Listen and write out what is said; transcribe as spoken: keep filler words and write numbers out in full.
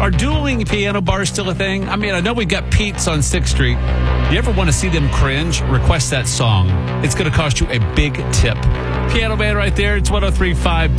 Are dueling piano bars still a thing? I mean, I know we got Pete's on sixth Street. You ever want to see them cringe? Request that song. It's going to cost you a big tip. Piano Man right there. It's one oh three point five.